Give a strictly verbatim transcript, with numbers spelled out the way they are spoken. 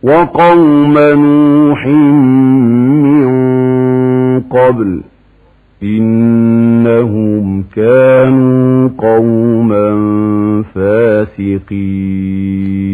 وقوم نوح من قبل إنهم كانوا قوما فاسقين